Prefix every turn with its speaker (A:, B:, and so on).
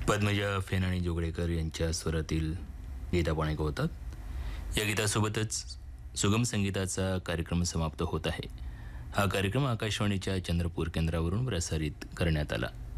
A: पद्मजा फेन आणि जोगळेकर यांच्या स्वरातील गीत आपण ऐकत होतात. या गीतासोबतच सुगम संगीताचा कार्यक्रम समाप्त होत आहे. हा कार्यक्रम आकाशवाणीच्या चंद्रपूर केंद्रावरून प्रसारित करण्यात आला.